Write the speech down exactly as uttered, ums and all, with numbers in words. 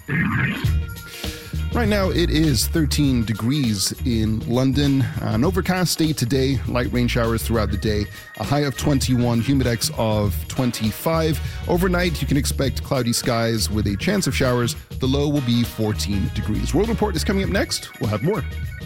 Right now, it is thirteen degrees in London. An overcast day today, light rain showers throughout the day, a high of twenty-one, humidex of twenty-five. Overnight, you can expect cloudy skies with a chance of showers. The low will be fourteen degrees. World Report is coming up next. We'll have more.